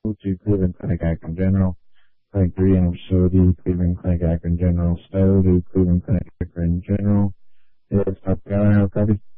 2, Cleveland Clinic Akron General. Clinic 3, Animal Facility, Cleveland Clinic Akron General. Stowe to Cleveland Clinic Akron General. Yes, South Carolina, copy.